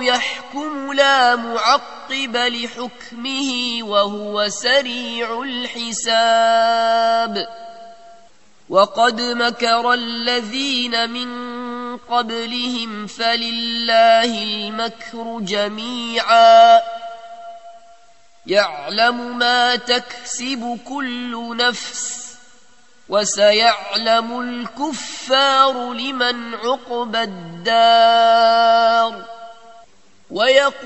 يحكم لا معقب لحكمه وهو سريع الحساب وقد مكر الذين من قبلهم فلله المكر جميعا يعلم ما تكسب كل نفس وسيعلم الكفار لمن عقبى الدار